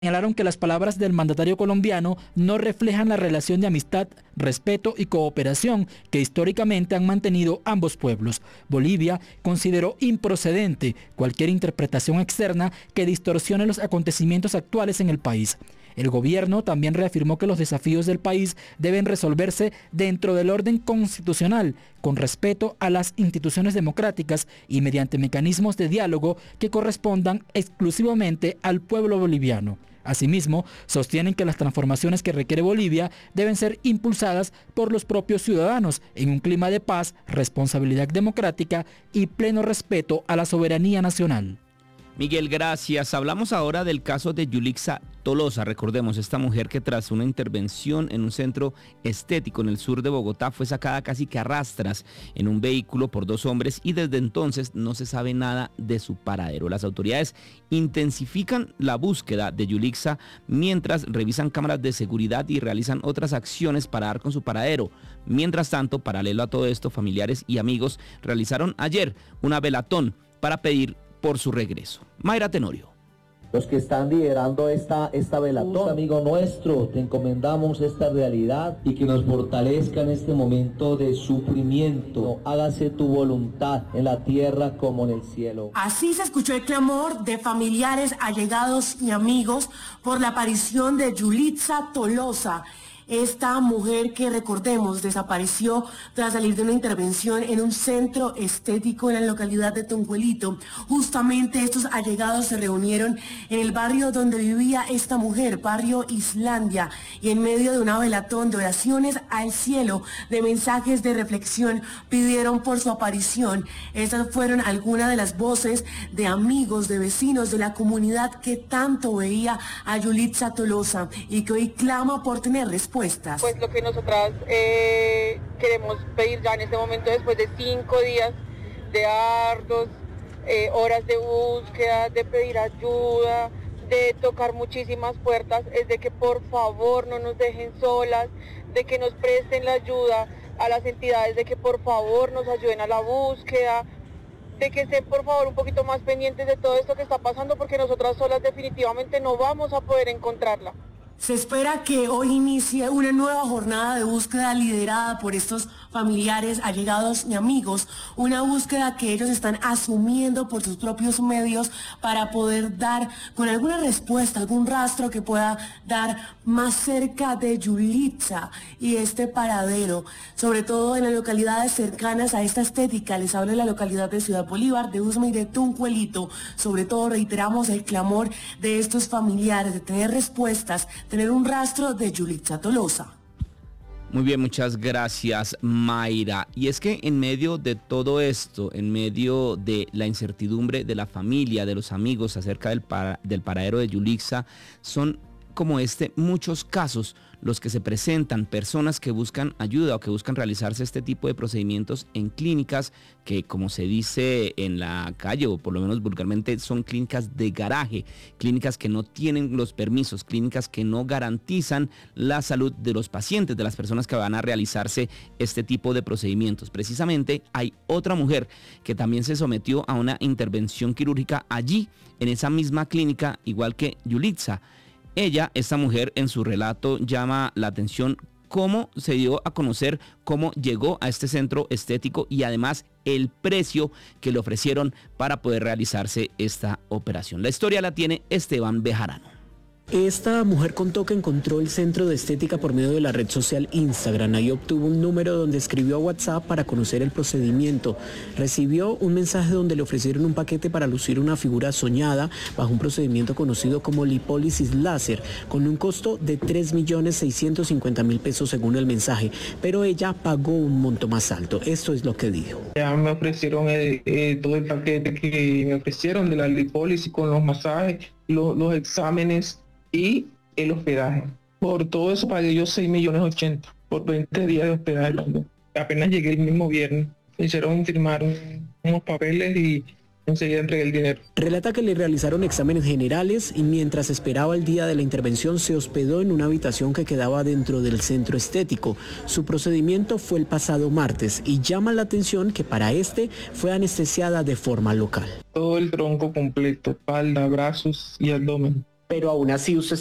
Señalaron que las palabras del mandatario colombiano no reflejan la relación de amistad, respeto y cooperación que históricamente han mantenido ambos pueblos. Bolivia consideró improcedente cualquier interpretación externa que distorsione los acontecimientos actuales en el país. El gobierno también reafirmó que los desafíos del país deben resolverse dentro del orden constitucional, con respeto a las instituciones democráticas y mediante mecanismos de diálogo que correspondan exclusivamente al pueblo boliviano. Asimismo, sostienen que las transformaciones que requiere Bolivia deben ser impulsadas por los propios ciudadanos en un clima de paz, responsabilidad democrática y pleno respeto a la soberanía nacional. Miguel, gracias. Hablamos ahora del caso de Yulixa Tolosa. Recordemos, esta mujer que tras una intervención en un centro estético en el sur de Bogotá fue sacada casi que a rastras en un vehículo por dos hombres y desde entonces no se sabe nada de su paradero. Las autoridades intensifican la búsqueda de Yulixa mientras revisan cámaras de seguridad y realizan otras acciones para dar con su paradero. Mientras tanto, paralelo a todo esto, familiares y amigos realizaron ayer una velatón para pedir por su regreso. Mayra Tenorio. Los que están liderando esta velatón, amigo nuestro, te encomendamos esta realidad y que nos fortalezca en este momento de sufrimiento. Hágase tu voluntad en la tierra como en el cielo. Así se escuchó el clamor de familiares, allegados y amigos por la aparición de Yulixa Tolosa. Esta mujer que, recordemos, desapareció tras salir de una intervención en un centro estético en la localidad de Tunjuelito. Justamente estos allegados se reunieron en el barrio donde vivía esta mujer, barrio Islandia, y en medio de una velatón de oraciones al cielo, de mensajes de reflexión, pidieron por su aparición. Estas fueron algunas de las voces de amigos, de vecinos de la comunidad que tanto veía a Yulixa Tolosa y que hoy clama por tener respuestas. Pues lo que nosotras queremos pedir ya en este momento, después de 5 días de arduos, horas de búsqueda, de pedir ayuda, de tocar muchísimas puertas, es de que por favor no nos dejen solas, de que nos presten la ayuda a las entidades, de que por favor nos ayuden a la búsqueda, de que estén por favor un poquito más pendientes de todo esto que está pasando, porque nosotras solas definitivamente no vamos a poder encontrarla. Se espera que hoy inicie una nueva jornada de búsqueda liderada por estos familiares, allegados y amigos, una búsqueda que ellos están asumiendo por sus propios medios para poder dar con alguna respuesta, algún rastro que pueda dar más cerca de Yulixa y este paradero, sobre todo en las localidades cercanas a esta estética. Les hablo de la localidad de Ciudad Bolívar, de Usme y de Tunjuelito. Sobre todo reiteramos el clamor de estos familiares de tener respuestas, tener un rastro de Yulixa Tolosa. Muy bien, muchas gracias, Mayra. Y es que en medio de todo esto, en medio de la incertidumbre de la familia, de los amigos acerca del paradero de Yulixa, son como muchos casos los que se presentan, personas que buscan ayuda o que buscan realizarse este tipo de procedimientos en clínicas que, como se dice en la calle o por lo menos vulgarmente, son clínicas de garaje, clínicas que no tienen los permisos, clínicas que no garantizan la salud de los pacientes, de las personas que van a realizarse este tipo de procedimientos. Precisamente hay otra mujer que también se sometió a una intervención quirúrgica allí, en esa misma clínica, igual que Yulixa. Esta mujer, en su relato llama la atención cómo se dio a conocer, cómo llegó a este centro estético y además el precio que le ofrecieron para poder realizarse esta operación. La historia la tiene Esteban Bejarano. Esta mujer contó que encontró el centro de estética por medio de la red social Instagram. Ahí obtuvo un número donde escribió a WhatsApp para conocer el procedimiento. Recibió un mensaje donde le ofrecieron un paquete para lucir una figura soñada bajo un procedimiento conocido como lipólisis láser, con un costo de 3.650.000 pesos según el mensaje, pero ella pagó un monto más alto. Esto es lo que dijo. Ya me ofrecieron todo el paquete que me ofrecieron de la lipólisis con los masajes, los exámenes y el hospedaje. Por todo eso pagué yo 6.080.000 por 20 días de hospedaje. Apenas llegué el mismo viernes, me hicieron firmar unos papeles y enseguida entregué el dinero. Relata que le realizaron exámenes generales y mientras esperaba el día de la intervención se hospedó en una habitación que quedaba dentro del centro estético. Su procedimiento fue el pasado martes y llama la atención que para fue anestesiada de forma local. Todo el tronco completo, espalda, brazos y abdomen. pero aún así usted